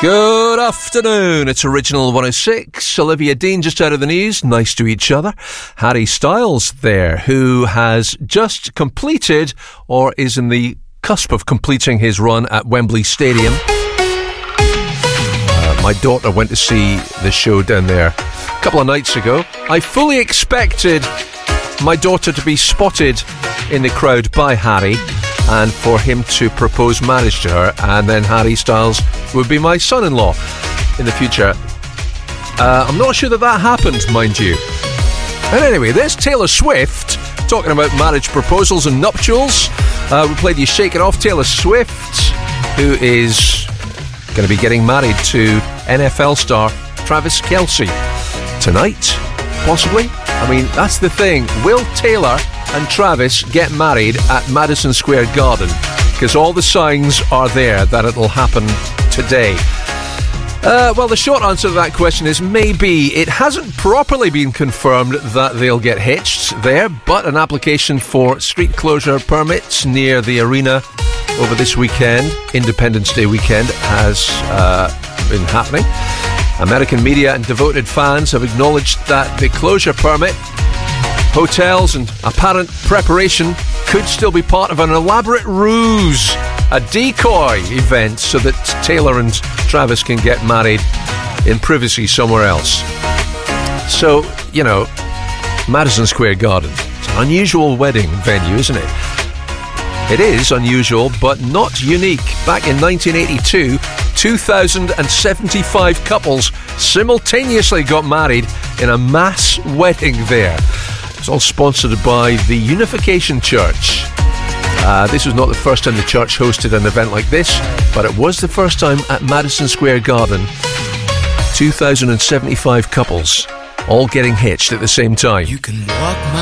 Good afternoon, it's Original 106. Olivia Dean just out of the news, nice to each other. Harry Styles there, who has just completed, or is in the cusp of completing his run at Wembley Stadium. My daughter went to see the show down there a couple of nights ago. I fully expected my daughter to be spotted in the crowd by Harry and for him to propose marriage to her, and then Harry Styles would be my son-in-law in the future. I'm not sure that happened, mind you. And anyway, there's Taylor Swift talking about marriage proposals and nuptials. We played you Shake It Off, Taylor Swift, who is going to be getting married to NFL star Travis Kelce tonight, possibly. I mean, that's the thing. Will Taylor and Travis get married at Madison Square Garden? Because all the signs are there that it'll happen today. Well, the short answer to that question is maybe. It hasn't properly been confirmed that they'll get hitched there, but an application for street closure permits near the arena over this weekend, Independence Day weekend, has been happening. American media and devoted fans have acknowledged that the closure permit, hotels and apparent preparation could still be part of an elaborate ruse, a decoy event so that Taylor and Travis can get married in privacy somewhere else. So, you know, Madison Square Garden, it's an unusual wedding venue, isn't it? It is unusual, but not unique. Back in 1982, 2,075 couples simultaneously got married in a mass wedding there. It's all sponsored by the Unification Church. This was not the first time the church hosted an event like this, but it was the first time at Madison Square Garden. 2,075 couples all getting hitched at the same time. You can walk my